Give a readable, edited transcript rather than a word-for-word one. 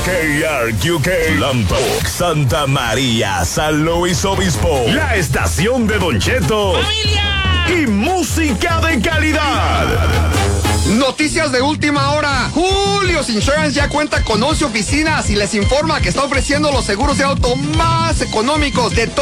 KRQK, Lompoc, Santa María, San Luis Obispo. La estación de Don Cheto. ¡Familia! Y música de calidad. Noticias de última hora. Julio's Insurance ya cuenta con 11 oficinas y les informa que está ofreciendo los seguros de auto más económicos de todo